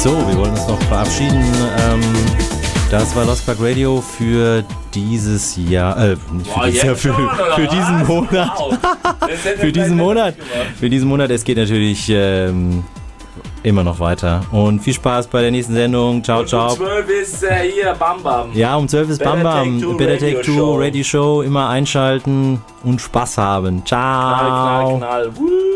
So, wir wollen uns noch verabschieden. Das war Lost Park Radio für dieses Jahr, nicht für dieses Jahr, für diesen Monat. Für diesen Monat. Es geht natürlich immer noch weiter. Und viel Spaß bei der nächsten Sendung. Ciao, ciao. Um 12 ist hier Bam Bam. Ja, um 12 ist Bam Bam. Better Take Two, Radio Show. Immer einschalten und Spaß haben. Ciao. Knall, knall, knall. Woo.